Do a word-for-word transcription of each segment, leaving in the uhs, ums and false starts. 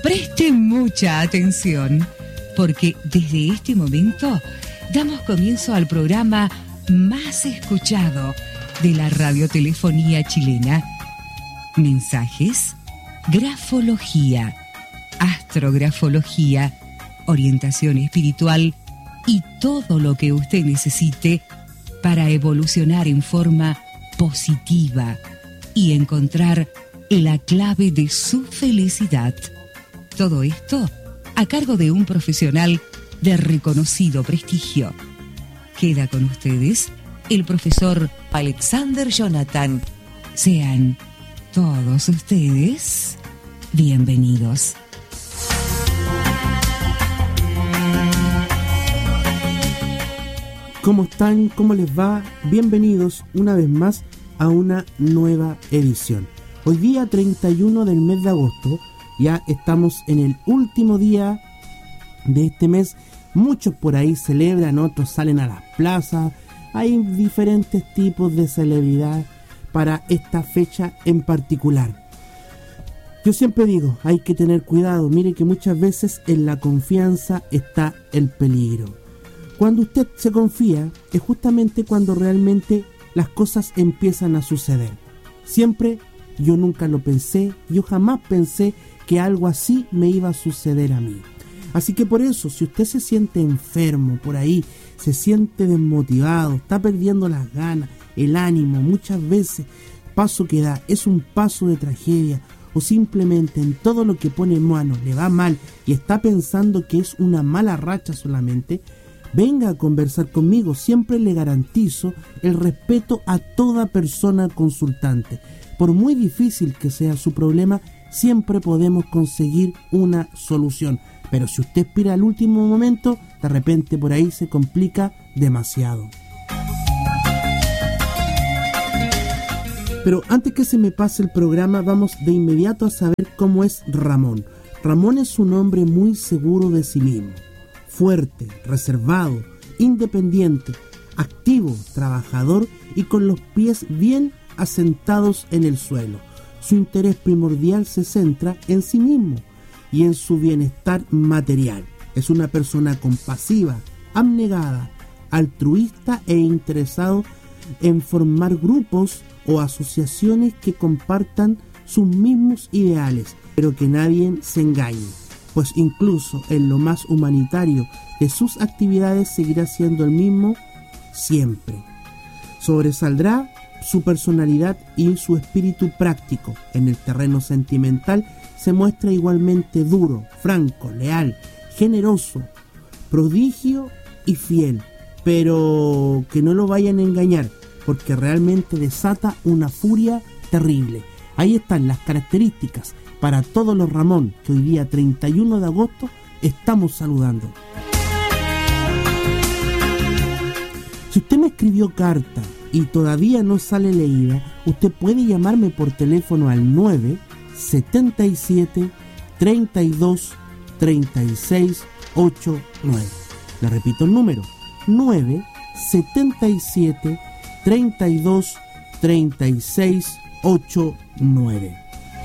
Presten mucha atención, porque desde este momento damos comienzo al programa más escuchado de la radiotelefonía chilena. Mensajes, grafología, astrografología, orientación espiritual y todo lo que usted necesite para evolucionar en forma positiva y encontrar la clave de su felicidad. Todo esto a cargo de un profesional de reconocido prestigio. Queda con ustedes el profesor Alexander Jonathan. Sean todos ustedes bienvenidos. ¿Cómo están? ¿Cómo les va? Bienvenidos una vez más a una nueva edición. Hoy día treinta y uno del mes de agosto, ya estamos en el último día de este mes. Muchos por ahí celebran, otros salen a las plazas. Hay diferentes tipos de celebridad para esta fecha en particular. Yo siempre digo, hay que tener cuidado. Mire que muchas veces en la confianza está el peligro. Cuando usted se confía, es justamente cuando realmente las cosas empiezan a suceder. Siempre, yo nunca lo pensé, yo jamás pensé que algo así me iba a suceder a mí. Así que por eso, si usted se siente enfermo por ahí, se siente desmotivado, está perdiendo las ganas, el ánimo, muchas veces, paso que da, es un paso de tragedia, o simplemente en todo lo que pone en mano le va mal y está pensando que es una mala racha solamente, venga a conversar conmigo. Siempre le garantizo el respeto a toda persona consultante. Por muy difícil que sea su problema, siempre podemos conseguir una solución. Pero si usted espera al último momento, de repente por ahí se complica demasiado. Pero antes que se me pase el programa, vamos de inmediato a saber cómo es Ramón. Ramón es un hombre muy seguro de sí mismo. Fuerte, reservado, independiente, activo, trabajador y con los pies bien asentados en el suelo. Su interés primordial se centra en sí mismo y en su bienestar material. Es una persona compasiva, abnegada, altruista e interesado en formar grupos o asociaciones que compartan sus mismos ideales, pero que nadie se engañe, pues incluso en lo más humanitario de sus actividades seguirá siendo el mismo siempre. Sobresaldrá su personalidad y su espíritu práctico. En el terreno sentimental se muestra igualmente duro, franco, leal, generoso, prodigio y fiel, pero que no lo vayan a engañar, porque realmente desata una furia terrible. Ahí están las características para todos los Ramón que hoy día treinta y uno de agosto estamos saludando. Si usted me escribió carta y todavía no sale leída, usted puede llamarme por teléfono al nueve setenta y siete, treinta y dos, treinta y seis, ochenta y nueve. Le repito el número, nueve setenta y siete, treinta y dos, treinta y seis, ochenta y nueve.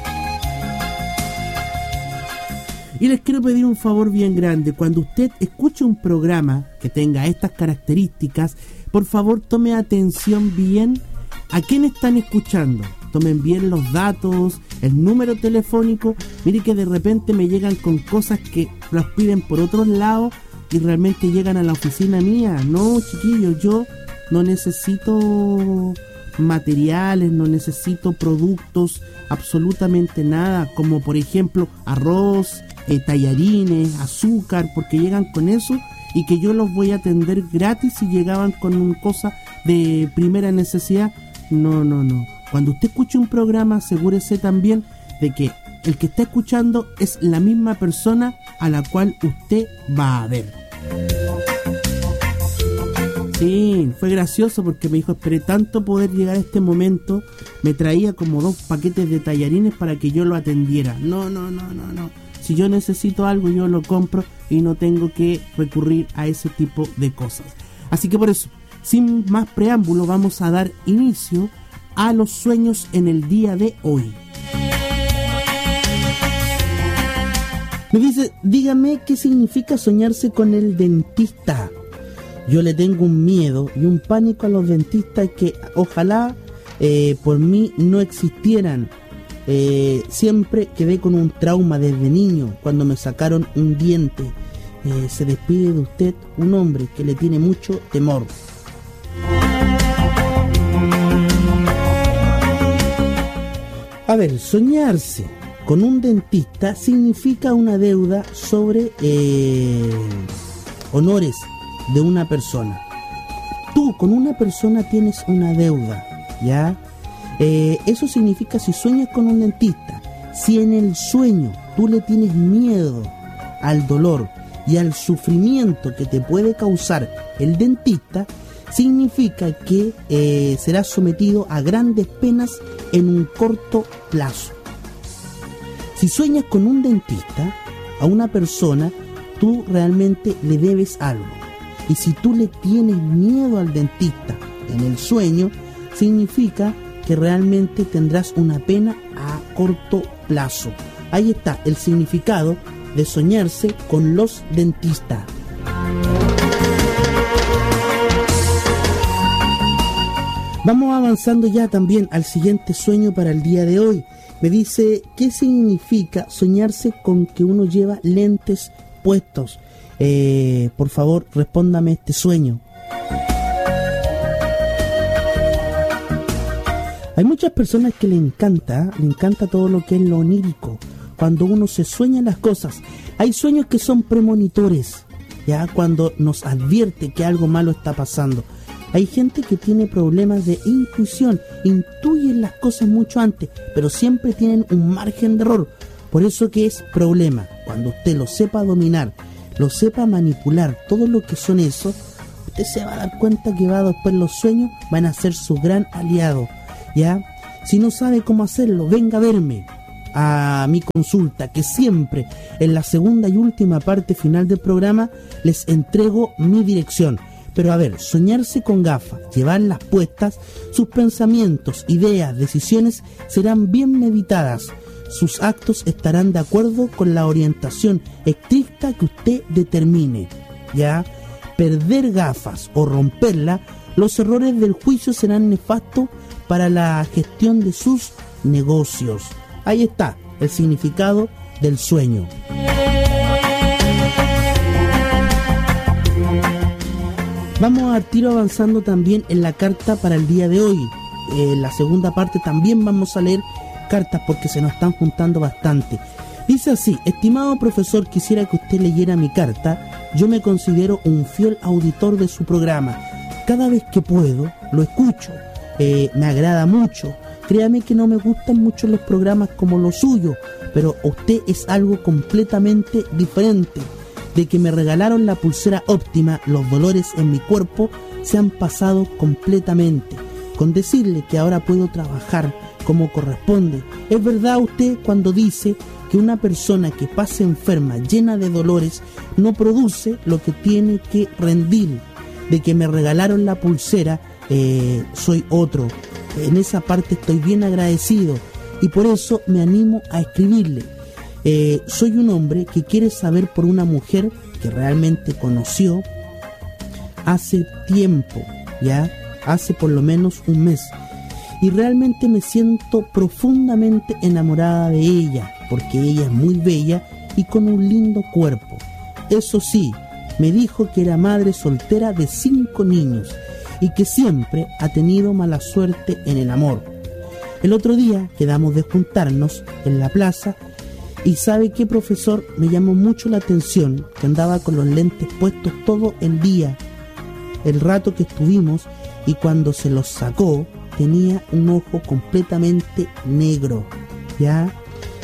Y les quiero pedir un favor bien grande. Cuando usted escuche un programa que tenga estas características, por favor tome atención bien a quién están escuchando. Tomen bien los datos, el número telefónico. Mire que de repente me llegan con cosas que las piden por otros lados y realmente llegan a la oficina mía. No, chiquillos, yo no necesito materiales, no necesito productos, absolutamente nada, como por ejemplo arroz, eh, tallarines, azúcar, porque llegan con eso y que yo los voy a atender gratis si llegaban con cosas de primera necesidad. No, no, no. Cuando usted escuche un programa, asegúrese también de que el que está escuchando es la misma persona a la cual usted va a ver. Sí, fue gracioso porque me dijo, esperé tanto poder llegar a este momento, me traía como dos paquetes de tallarines para que yo lo atendiera. No, no, no, no, no. Si yo necesito algo, yo lo compro y no tengo que recurrir a ese tipo de cosas. Así que por eso, sin más preámbulo, vamos a dar inicio a los sueños en el día de hoy. Me dice, dígame qué significa soñarse con el dentista. Yo le tengo un miedo y un pánico a los dentistas que ojalá eh, por mí no existieran. Eh, siempre quedé con un trauma desde niño cuando me sacaron un diente. Eh, se despide de usted un hombre que le tiene mucho temor. A ver, soñarse con un dentista significa una deuda sobre eh, honores de una persona. Tú con una persona tienes una deuda, ¿ya? Eh, eso significa si sueñas con un dentista, si en el sueño tú le tienes miedo al dolor y al sufrimiento que te puede causar el dentista, significa que eh, serás sometido a grandes penas en un corto plazo. Si sueñas con un dentista, a una persona, tú realmente le debes algo. Y si tú le tienes miedo al dentista en el sueño, significa que realmente tendrás una pena a corto plazo. Ahí está el significado de soñarse con los dentistas. Vamos avanzando ya también al siguiente sueño para el día de hoy. Me dice, ¿qué significa soñarse con que uno lleva lentes puestos? Eh, por favor, respóndame este sueño. Hay muchas personas que le encanta, le encanta todo lo que es lo onírico. Cuando uno se sueña las cosas, hay sueños que son premonitores, ya cuando nos advierte que algo malo está pasando. Hay gente que tiene problemas de intuición, intuyen las cosas mucho antes, pero siempre tienen un margen de error. Por eso que es problema. Cuando usted lo sepa dominar, lo sepa manipular, todo lo que son esos, usted se va a dar cuenta que va después los sueños van a ser su gran aliado, ¿ya? Si no sabe cómo hacerlo, venga a verme a mi consulta, que siempre en la segunda y última parte final del programa les entrego mi dirección. Pero a ver, soñarse con gafas, llevarlas puestas, sus pensamientos, ideas, decisiones serán bien meditadas. Sus actos estarán de acuerdo con la orientación estricta que usted determine. ¿Ya? Perder gafas o romperlas, los errores del juicio serán nefastos para la gestión de sus negocios. Ahí está el significado del sueño. Vamos a tiro avanzando también en la carta para el día de hoy. En eh, la segunda parte también vamos a leer cartas porque se nos están juntando bastante. Dice así: estimado profesor, quisiera que usted leyera mi carta. Yo me considero un fiel auditor de su programa. Cada vez que puedo, lo escucho. Eh, me agrada mucho. Créame que no me gustan mucho los programas como los suyos, pero usted es algo completamente diferente. De que me regalaron la pulsera óptima, los dolores en mi cuerpo se han pasado completamente. Con decirle que ahora puedo trabajar como corresponde. ¿Es verdad usted cuando dice que una persona que pase enferma, llena de dolores, no produce lo que tiene que rendir? De que me regalaron la pulsera, eh, soy otro. En esa parte estoy bien agradecido y por eso me animo a escribirle. Eh, soy un hombre que quiere saber por una mujer que realmente conoció hace tiempo, ya, hace por lo menos un mes, y realmente me siento profundamente enamorada de ella, porque ella es muy bella y con un lindo cuerpo. Eso sí, me dijo que era madre soltera de cinco niños y que siempre ha tenido mala suerte en el amor. El otro día quedamos de juntarnos en la plaza. Y ¿sabe qué, profesor? Me llamó mucho la atención que andaba con los lentes puestos todo el día, el rato que estuvimos, y cuando se los sacó tenía un ojo completamente negro, ¿ya?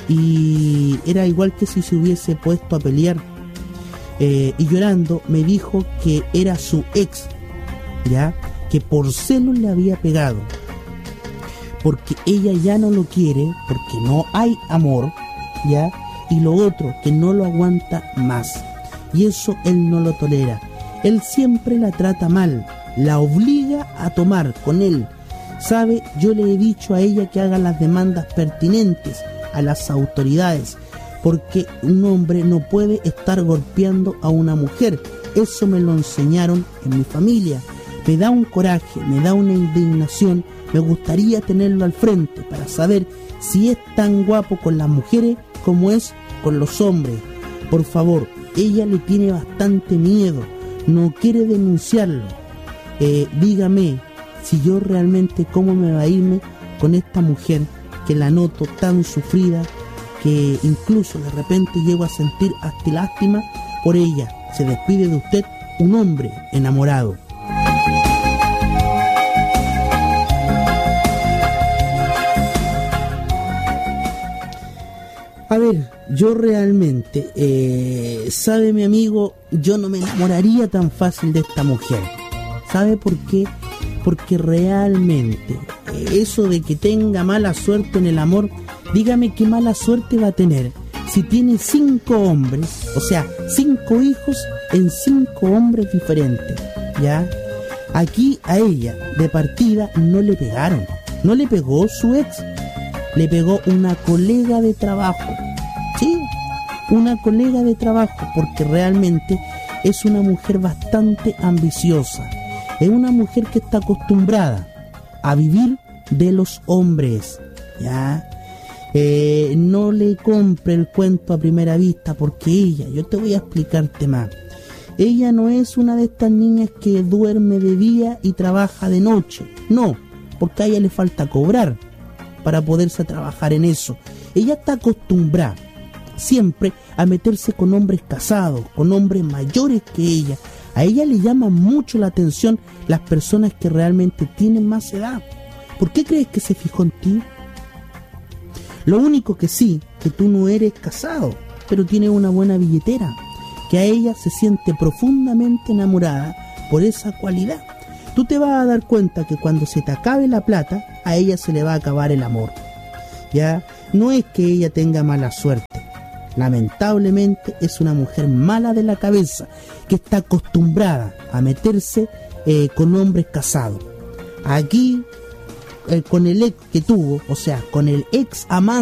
Y era igual que si se hubiese puesto a pelear. Eh, y llorando me dijo que era su ex, ¿ya? Que por celos le había pegado, porque ella ya no lo quiere, porque no hay amor, ¿ya? Y lo otro, que no lo aguanta más, y eso él no lo tolera. Él siempre la trata mal, la obliga a tomar con él. Sabe, yo le he dicho a ella que haga las demandas pertinentes a las autoridades, porque un hombre no puede estar golpeando a una mujer. Eso me lo enseñaron en mi familia. Me da un coraje, me da una indignación. Me gustaría tenerlo al frente para saber si es tan guapo con las mujeres como es con los hombres. Por favor, ella le tiene bastante miedo, no quiere denunciarlo. Eh, dígame si yo realmente cómo me va a irme con esta mujer que la noto tan sufrida, que incluso de repente llego a sentir hasta lástima por ella. Se despide de usted un hombre enamorado. A ver, yo realmente, eh, sabe mi amigo, yo no me enamoraría tan fácil de esta mujer. ¿Sabe por qué? Porque realmente eh, eso de que tenga mala suerte en el amor, dígame qué mala suerte va a tener si tiene cinco hombres, o sea, cinco hijos en cinco hombres diferentes, ¿ya? Aquí a ella, de partida, no le pegaron, no le pegó su ex, le pegó una colega de trabajo, sí, una colega de trabajo, porque realmente es una mujer bastante ambiciosa, es una mujer que está acostumbrada a vivir de los hombres, ¿ya? Eh, no le compre el cuento a primera vista, porque ella, yo te voy a explicarte más, ella no es una de estas niñas que duerme de día y trabaja de noche, no, porque a ella le falta cobrar para poderse trabajar en eso. Ella está acostumbrada siempre a meterse con hombres casados, con hombres mayores que ella. A ella le llama mucho la atención las personas que realmente tienen más edad. ¿Por qué crees que se fijó en ti? Lo único que sí, que tú no eres casado, pero tienes una buena billetera, que a ella se siente profundamente enamorada por esa cualidad. Tú te vas a dar cuenta que cuando se te acabe la plata, a ella se le va a acabar el amor. Ya, no es que ella tenga mala suerte. Lamentablemente es una mujer mala de la cabeza, que está acostumbrada a meterse eh, con hombres casados. Aquí, eh, con el ex que tuvo, o sea, con el ex amante,